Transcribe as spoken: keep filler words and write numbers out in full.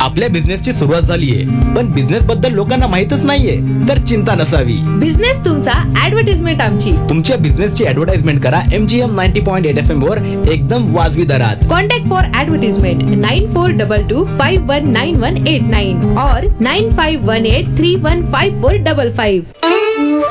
आपल्या बिझनेसची सुरुवात झालीये पण बिझनेस बद्दल लोकांना माहितच नाहीये, तर चिंता नसावी. बिझनेस तुमचा, ऍडव्हर्टाइजमेंट आमची. तुमच्या बिझनेसची ऍडव्हर्टाइजमेंट करा MGM ninety point eight F M वर एकदम वाजवी दरात. Contact for advertisement nine four double two five one nine one eight nine और nine five one eight three one five four double five.